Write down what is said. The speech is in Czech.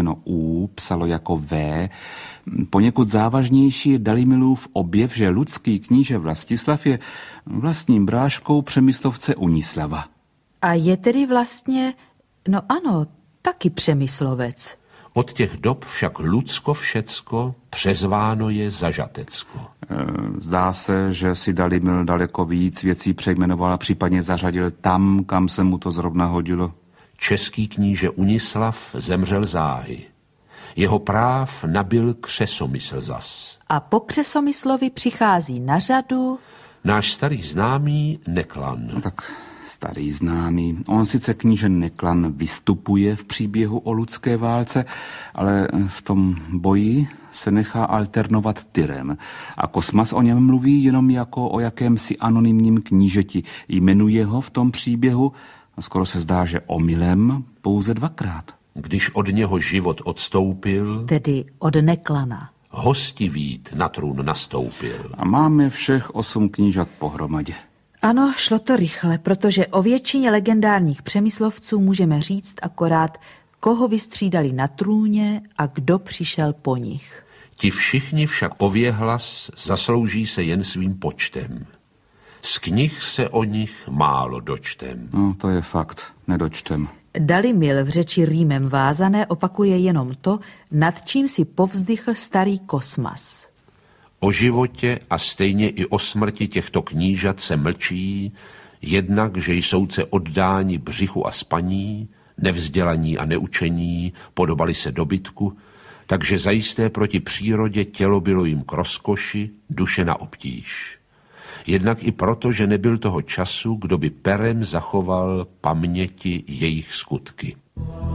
písmeno U psalo jako V. Poněkud závažnější je Dalimilův objev, že ludský kníže Vlastislav je vlastním bráškou Přemyslovce Unislava. A je tedy vlastně, no ano, taky Přemyslovec. Od těch dob však Lucko všecko přezváno je za Žatecko. Zdá se, že si Dalimil daleko víc věcí přejmenoval a případně zařadil tam, kam se mu to zrovna hodilo. Český kníže Unislav zemřel záhy. Jeho práv nabyl Křesomysl zas. A po Křesomyslovi přichází na řadu náš starý známý Neklan. No tak starý známý. On sice kníže Neklan vystupuje v příběhu o ludské válce, ale v tom boji se nechá alternovat Tyrem. A Kosmas o něm mluví jenom jako o jakémsi anonymním knížeti. Jmenuje ho v tom příběhu a skoro se zdá, že omylem pouze 2krát. Když od něho život odstoupil, tedy od Neklana. hostivít na trůn nastoupil. A máme všech 8 knížat pohromadě. Ano, šlo to rychle, protože o většině legendárních Přemyslovců můžeme říct akorát, koho vystřídali na trůně a kdo přišel po nich. Ti všichni však o věhlas zaslouží se jen svým počtem. Z knih se o nich málo dočtem. No, to je fakt, nedočtem. Dalimil v řeči rýmem vázané opakuje jenom to, nad čím si povzdychl starý Kosmas. O životě a stejně i o smrti těchto knížat se mlčí, jednak, že jsou se oddáni břichu a spaní, nevzdělaní a neučení, podobali se dobytku, takže zajisté proti přírodě tělo bylo jim k rozkoši, duše na obtíž. Jednak i proto, že nebyl toho času, kdo by perem zachoval paměti jejich skutky.